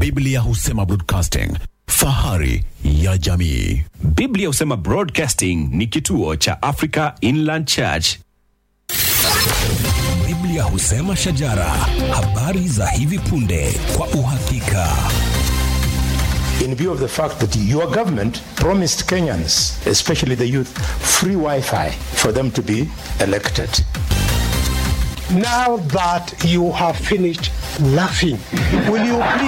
Biblia husema broadcasting, fahari ya jamii. Biblia husema Broadcasting ni kituo cha Africa Inland Church. Biblia husema shajara, habari za hivi punde kwa uhakika. In view of the fact that your government promised Kenyans, especially the youth, free Wi-Fi for them to be elected. Now that you have finished laughing, will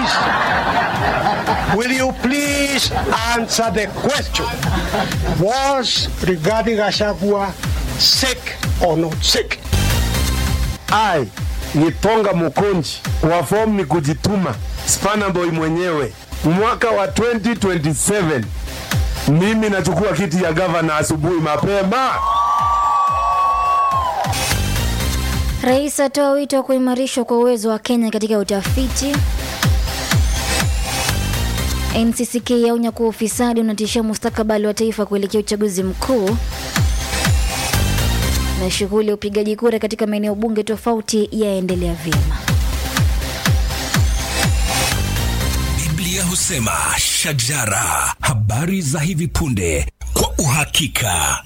you please answer the question? Was regarding Gachagua sick or not sick? I ni Tonga Mukonji wa form ni kujituma Spana Boy mwenyewe. Mwaka wa 2027 mimi nachukua kiti ya governor asubuhi mapema. Rais atoa wito wa kuimarishwa kwa uwezo wa Kenya katika utafiti. NCCK yaonya kuwa ufisadi unatishia mustakabali wa taifa kuelekea uchaguzi mkuu. Na shughuli ya upigaji kura katika maeneo bunge tofauti yaendelea vyema. Biblia husema shajara, habari za hivi punde kwa uhakika.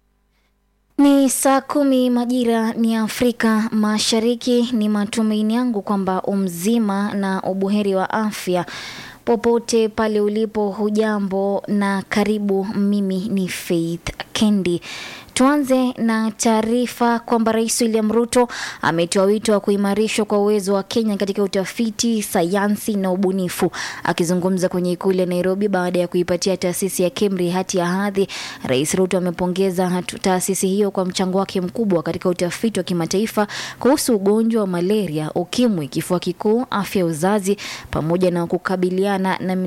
Ni saa 10 majira ni Afrika Mashariki. Ni matumaini yangu kwamba umzima na ubuheri wa afya popote pale ulipo. Hujambo na karibu. Mimi ni Faith Kendi. Tuanze na taarifa kwamba Rais William Ruto ametoa wito wa kuimarishwa kwa uwezo wa Kenya katika utafiti, sayansi na ubunifu. Akizungumza kwenye ikulu ya Nairobi baada ya kuipatia taasisi ya KEMRI hati ya hadhi, Rais Ruto amepongeza taasisi hiyo kwa mchango wake mkubwa katika utafiti wa kimataifa kuhusu ugonjwa wa malaria, ukimwi, kifua kikuu, afya ya uzazi pamoja na kukabiliana na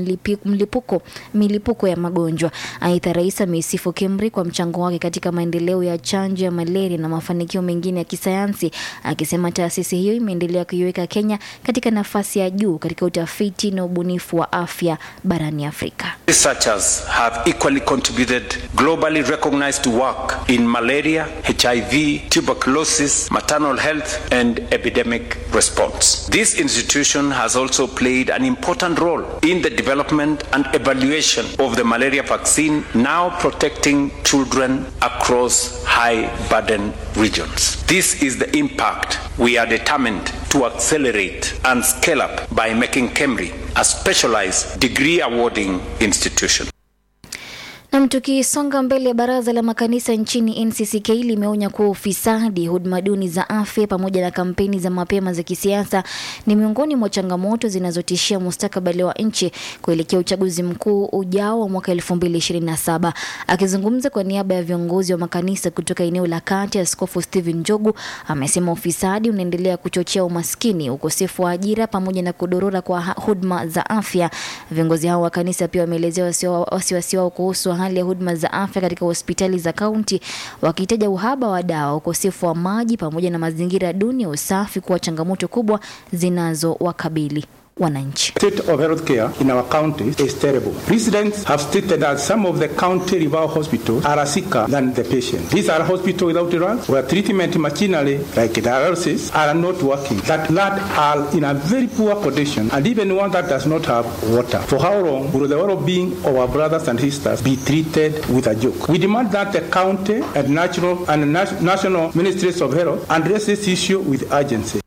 milipuko ya magonjwa. Aidha, Rais ameisifu KEMRI kwa mchango wake katika maendeleo ya chanjo ya malaria na mafanikio mengine ya kisayansi, akisema taasisi hiyo imeendelea kuiweka Kenya katika nafasi ya juu katika utafiti na ubunifu wa afya barani Afrika. Researchers have equally contributed globally recognized work in malaria, HIV, tuberculosis, maternal health and epidemic response. This institution has also played an important role in the development and evaluation of the malaria vaccine, now protecting children across high burden regions. This is the impact we are determined to accelerate and scale up by making KEMRI a specialized degree awarding institution. Na tukisonga mbele, baraza la makanisa nchini NCCK limeonya kuwa ufisadi, huduma duni za afya pamoja na kampeni za mapema za kisiasa ni miongoni mwa changamoto zinazotishia mustakabali wa nchi kuelekea uchaguzi mkuu ujao wa mwaka 2027. Akizungumza kwa niaba ya viongozi wa makanisa kutoka eneo la Kati, Askofu Stephen Njogu amesema ufisadi unaendelea kuchochea umaskini, ukosefu wa ajira pamoja na kudorora kwa huduma za afya. Viongozi hao wa kanisa pia wameelezea wasiwasi wao kuhusu hali ya huduma za afya katika hospitali za kaunti, wakitaja uhaba wa dawa, ukosefu wa maji pamoja na mazingira duni ya usafi kuwa changamoto kubwa zinazowakabili wananchi. State of health care in our county is terrible. Residents have stated that some of the county river hospitals are sicker than the patients. These are hospitals without drugs, where treatment machinery like dialysis are not working, that are in a very poor condition, and even one that does not have water. For how long will the well-being of our brothers and sisters be treated with a joke? We demand that the county and national ministries of health address this issue with urgency.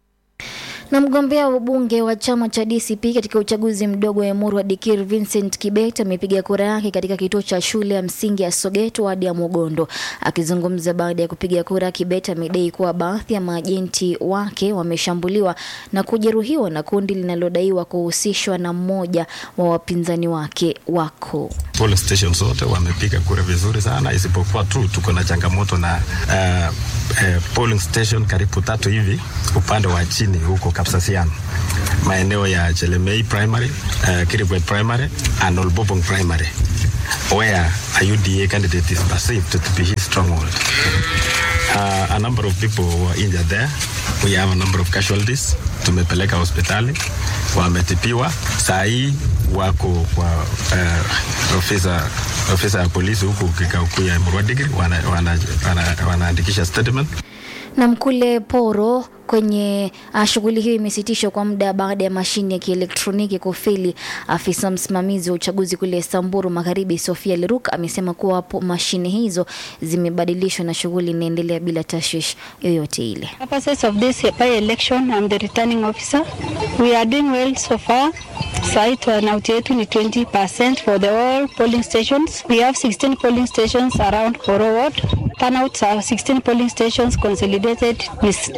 Na mgombea ubunge wa chama cha DCP katika uchaguzi mdogo wa Emuru wa Dikir, Vincent Kibet, amepiga kura yake katika kituo cha shule ya msingi ya Sogeto hadi ya Mugondo. Akizungumza baada ya kupiga kura, Kibet amedai kuwa baadhi ya maajenti wake wameshambuliwa na kujeruhiwa na kundi linalodaiwa kuhusishwa na mmoja wa wapinzani wake wako. Polling stations zote wamepiga kura vizuri sana, isipokuwa tu tuko na changamoto na polling station karibu 3 hivi upande wa chini huko Kapsasian, maeneo ya Chelemei Primary, Kiribwet Primary and Olbobong Primary, where a UDA candidate is perceived to be his stronghold. A number of people were injured there. We have a number of casualties. Tumepeleka hospitali, wametibiwa. Saa hii wako kwa ofisa ya polisi huko kikao ya Emuru Dikir, wanaandikisha statement. Na mkule Poro kwenye shughuli hiyo imesitishwa kwa muda baada ya mashine ya kielektroniki kufeli. Afisa msimamizi wa uchaguzi kule Samburu Magharibi Sofia Leruk amesema kuwa mashine hizo zimebadilishwa na shughuli inaendelea bila tashwish yoyote ile. Purposes of this by-election, I'm the returning officer. We are doing well so far. Site turnout yetu ni 20% for the all polling stations. We have 16 polling stations around Poro Ward. Turnouts are 16 polling stations consolidated with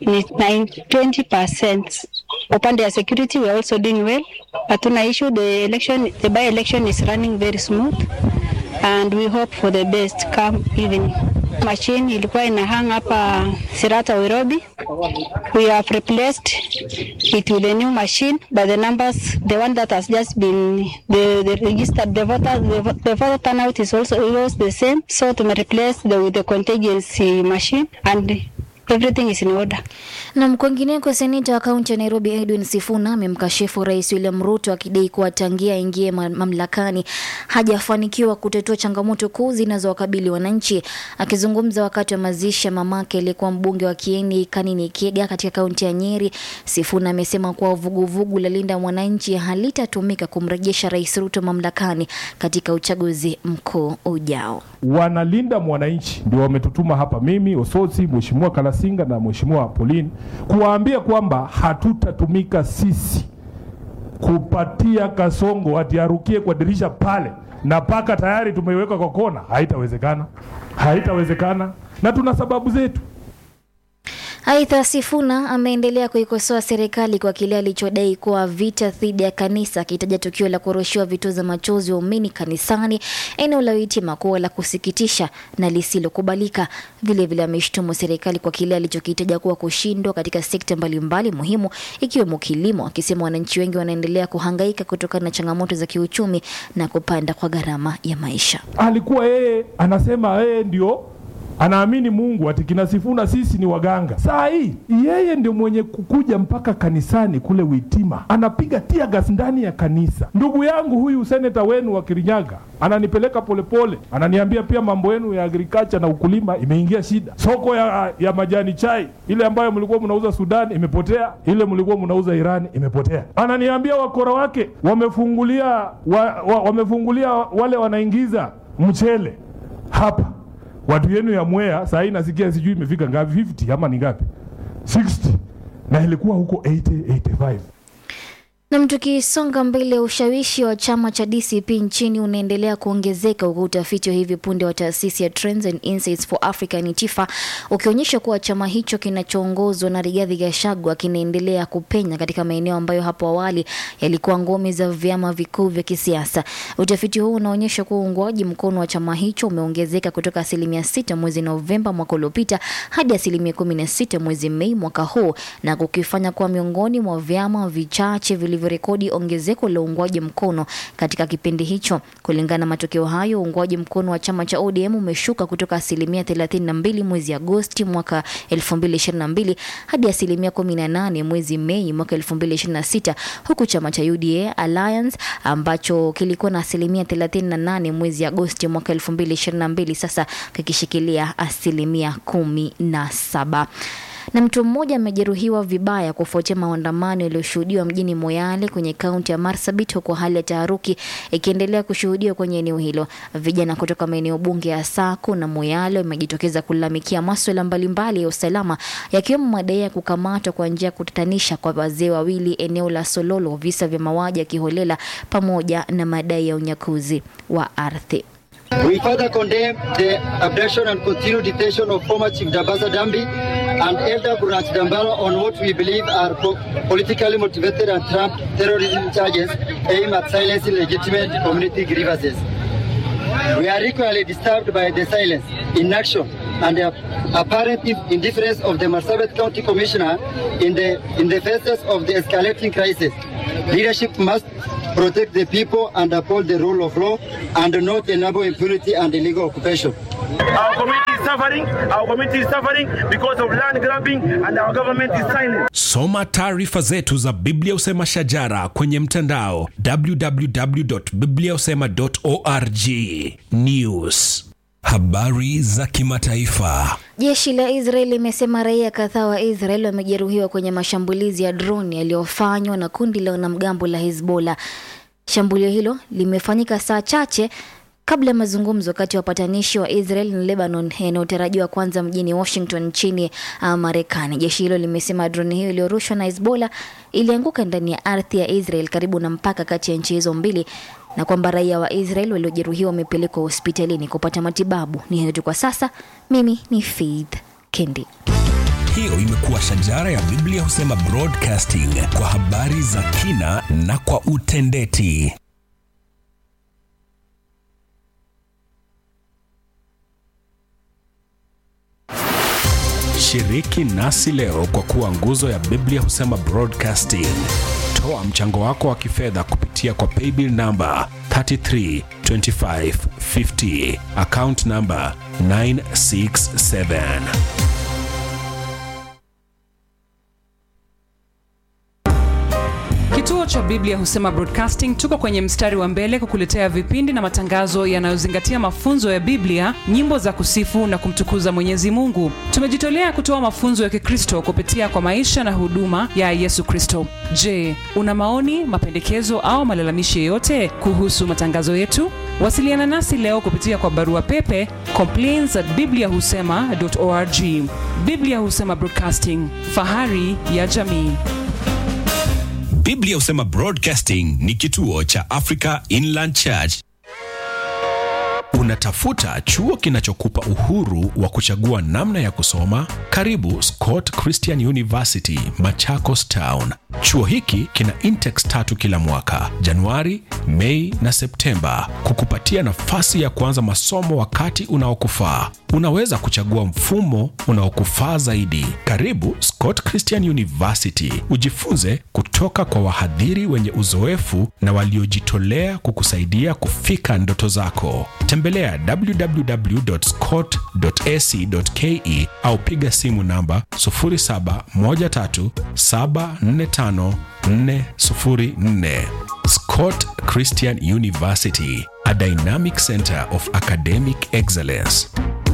20%. Upande ya security, we are also doing well. Hatuna issue. The by-election is running very smooth, and we hope for the best come evening. Machine ilikuwa ina hang hapa Sirata Nairobi. We have replaced it with a new machine, but the numbers, the one that has just been the registered, the voter turnout is also the same. So to replace with the contingency machine, and everything is in order. Na mkwingineko, seneta wa kaunti ya Nairobi Edwin Sifuna amemkashifu Rais William Ruto akidai kuwa tangia ingie mamlakani hajafanikiwa kutatua changamoto kuu zinazowakabili wananchi. Akizungumza wakati wa mazishi ya mamake aliyekuwa mbunge wa Kieni Kanini Kega katika kaunti ya Nyeri, Sifuna amesema kuwa vuguvugu la Linda Mwananchi halitatumika kumrejesha Rais Ruto mamlakani katika uchaguzi mkuu ujao. Wanalinda Mwananchi ndio wametutuma hapa, mimi Ososi, Mheshimiwa Kalasinga na Mheshimiwa Pauline, kuwaambia kwamba hatutatumika sisi kupatia Kasongo ati arukie kwa dirisha pale na paka tayari tumeiweka kwa kona. Haitawezekana na tuna sababu zetu. Aidha, Sifuna ameendelea kuikosoa serikali kwa kile alichodai kuwa vita dhidi ya kanisa, akitaja tukio la kurushiwa vitoza machozi waumini kanisani eneo la Witima kuwa la kusikitisha na lisilokubalika. Vile vile ameshtumu serikali kwa kile alichokitaja kuwa kushindwa katika sekta mbalimbali muhimu ikiwemo kilimo, akisema wananchi wengi wanaendelea kuhangaika kutokana na changamoto za kiuchumi na kupanda kwa gharama ya maisha. Alikuwa yeye anasema yeye ndio anaamini Mungu, ati kina Sifuna sisi ni waganga. Saa hii yeye ndio mwenye kukuja mpaka kanisani kule Witima, anapiga tear gas ndani ya kanisa. Ndugu yangu huyu seneta wenu wa Kirinyaga ananipeleka polepole, ananiambia pia mambo yenu ya agriculture na ukulima imeingia shida. Soko ya majani chai ile ambayo mlikuwa mnauza Sudan imepotea, ile mlikuwa mnauza Iran imepotea. Ananiambia wakora wake wamefungulia wale wanaingiza mchele hapa. Watu yenu ya Mwea saa hii nasikia sijui imefika ngapi, 50 ama ni ngapi, 60, na ilikuwa huko 85. Na tukisonga mbele, ushawishi wa chama cha DCP nchini unaendelea kuongezeka, huku utafiti wa hivi punde wa taasisi ya Trends and Insights for Africa NITIFA ukionyesha kuwa chama hicho kinachoongozwa na Rigathi Gachagua kinaendelea kupenya katika maeneo ambayo hapo awali yalikuwa ngome za vyama vikuu vya kisiasa. Utafiti huu unaonyesha kuwa uungwaji mkono wa chama hicho umeongezeka kutoka 6% mwezi Novemba mwaka uliopita hadi 16% mwezi Mei mwaka huu, na kukifanya kuwa miongoni mwa vyama vichache vilivyorekodi ongezeko la uungwaji mkono katika kipindi hicho. Kulingana na matokeo hayo, uungwaji mkono wa chama cha ODM umeshuka kutoka 32% mwezi Agosti mwaka 2022 hadi 18% mwezi Mei mwaka 2026, huku chama cha UDA Alliance ambacho kilikuwa na 38% mwezi Agosti mwaka 2022 sasa kikishikilia 17%. Na mtu mmoja amejeruhiwa vibaya kufuatia maandamano yaliyoshuhudiwa mjini Moyale kwenye kaunti ya Marsabit, huko hali ya taharuki ikiendelea kushuhudiwa kwenye eneo hilo. Vijana kutoka maeneo bunge ya Sako na Moyale wamejitokeza kulalamikia masuala mbalimbali ya usalama, yakiwemo madai ya kukamatwa kwa njia ya kutatanisha kwa wazee wawili eneo la Sololo, visa vya mauaji ya kiholela pamoja na madai ya unyakuzi wa ardhi. We further condemn the abduction and continued detention of former Chief Dabasa Dambi and Elder Burach Dambala on what we believe are politically motivated and trumped terrorism charges aimed at silencing legitimate community grievances. We are equally disturbed by the silence, inaction, and the apparent indifference of the Marsabit County Commissioner in the faces of the escalating crisis. Leadership must protect the people and uphold the rule of law and not enable impunity and illegal occupation. Our community is suffering because of land grabbing and our government is silent. Soma taarifa zetu za Biblia Usema Shajara kwenye mtandao www.bibliausema.org. News. Habari za kimataifa. Jeshi la Israel limesema raia kadhaa wa Israel wamejeruhiwa kwenye mashambulizi ya drone yaliyofanywa na kundi la wanamgambo la Hezbollah. Shambulio hilo limefanyika saa chache kabla ya mazungumzo kati ya wapatanishi wa Israel na Lebanon yanayotarajiwa kwanza mjini Washington nchini Marekani. Jeshi hilo limesema drone hiyo iliyorushwa na Hezbollah ilianguka ndani ya ardhi ya Israel karibu na mpaka kati ya nchi hizo mbili, na kwamba raia wa Israel waliojeruhiwa wamepelekwa hospitalini kupata matibabu. Ni hayo tu kwa sasa. Mimi ni Faith Kendi. Hiyo imekuwa Shajara ya Biblia Husema Broadcasting, kwa habari za kina na kwa utendeti. Shiriki nasi leo kwa kuwa nguzo ya Biblia Husema Broadcasting. Toa mchango wako wa kifedha kupitia kwa paybill number 332550, account number 967. Kituo cha Biblia Husema Broadcasting tuko kwenye mstari wa mbele kukuletea vipindi na matangazo yanayozingatia mafunzo ya Biblia, nyimbo za kusifu na kumtukuza Mwenyezi Mungu. Tumejitolea kutoa mafunzo ya Kikristo kupitia kwa maisha na huduma ya Yesu Kristo. Je, una maoni, mapendekezo au malalamishi yoyote kuhusu matangazo yetu? Wasiliana nasi leo kupitia kwa barua pepe complaints@bibliahusema.org. Biblia Husema Broadcasting, fahari ya jamii. Biblia Husema Broadcasting ni kituo cha Africa Inland Church. Unatafuta chuo kinachokupa uhuru wa kuchagua namna ya kusoma? Karibu Scott Christian University, Machakos Town. Chuo hiki kina intakes 3 kila mwaka, Januari, Mei na Septemba, kukupatia nafasi ya kuanza masomo wakati unaokufaa. Unaweza kuchagua mfumo unaokufaa zaidi. Karibu Scott Christian University, ujifunze kutoka kwa wahadhiri wenye uzoefu na waliojitolea kukusaidia kufika ndoto zako. Tembelea www.scott.ac.ke au piga simu namba 0713745404. Scott Christian University, a dynamic center of academic excellence.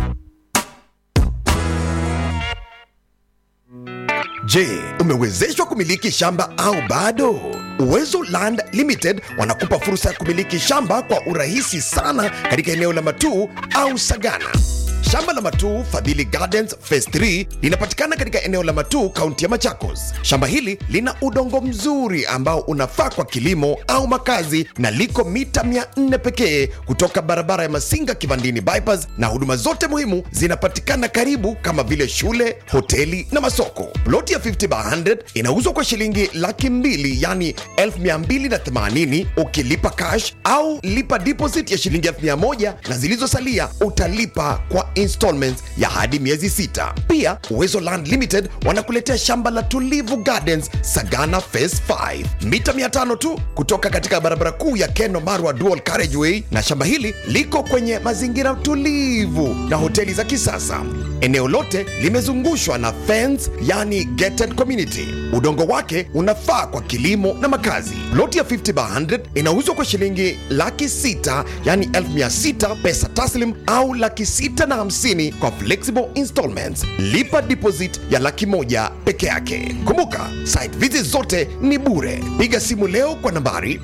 Je, umewezeshwa kumiliki shamba au bado? Uwezo Land Limited wanakupa fursa ya kumiliki shamba kwa urahisi sana katika eneo la Matuu au Sagana. Shamba la Matuu Fadhili Gardens Phase 3 linapatikana katika eneo la Matuu, kaunti ya Machakos. Shamba hili lina udongo mzuri ambao unafaa kwa kilimo au makazi na liko mita 400 pekee kutoka barabara ya Masinga Kivandini bypass, na huduma zote muhimu zinapatikana karibu kama vile shule, hoteli na masoko. Ploti ya 50 by 100 inauzwa kwa shilingi 200,000 yani 1280 ukilipa cash au lipa deposit ya shilingi 100,000 na zilizosalia utalipa kwa installments ya hadi miezi 6. Pia Uwezo Land Limited wanakuletea shamba la Tulivu Gardens Sagana Phase 5, mita 500 tu kutoka katika barabara kuu ya Keno Marwa Dual Carriageway, na shamba hili liko kwenye mazingira tulivu na hoteli za kisasa. Eneo lote limezungushwa na fence, yani gated community. Udongo wake unafaa kwa kilimo na makazi. Loti ya 50 by 100 inauzwa kwa shilingi 600,000 yani 1600 pesa taslim au 650,000 kwa flexible installments. Lipa deposit ya 100,000 peke yake. Kumbuka, site visit zote ni bure. Piga simu leo kwa nambari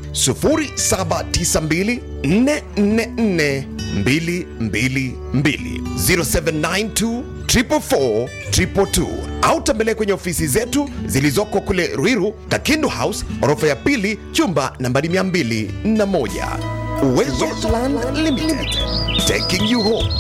0792 444 222 0792 444 222 au tembelea kwenye ofisi zetu zilizoko kule Ruiru, Kakindu House, orofa ya 2, chumba nambari 201. Uwezo Land Limited, taking you home.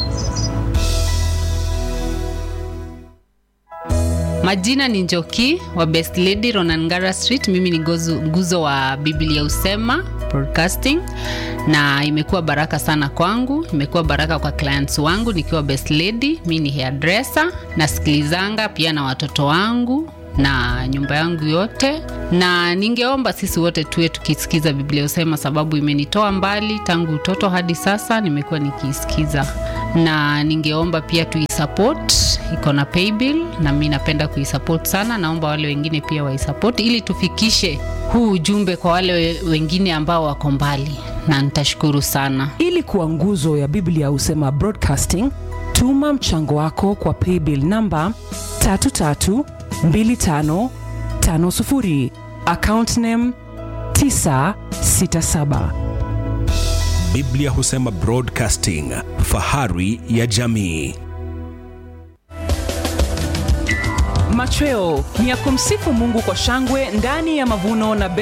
Majina ni Njoki wa Best Lady Ronangara Street. Mimi ni nguzo wa Biblia Husema Broadcasting, na imekuwa baraka sana kwangu, imekuwa baraka kwa clients wangu nikiwa Best Lady. Mimi ni hairdresser, nasikilizanga pia na watoto wangu na nyumba yangu yote, na ningeomba sisi wote tuwe tukisikiza Biblia Husema, sababu imenitoa mbali tangu utoto hadi sasa nimekuwa nikisikiza, na ningeomba pia tuisupport. Iko na paybill na mimi napenda kuisupport sana. Naomba wale wengine pia waisupport ili tufikishe huu ujumbe kwa wale wengine ambao wako mbali, na nitashukuru sana. Ili kuwa nguzo ya Biblia Husema Broadcasting, tuma mchango wako kwa paybill number 332550, account name 967. Biblia Husema Broadcasting, fahari ya jamii. Machweo ni ya kumsifu Mungu kwa shangwe ndani ya mavuno na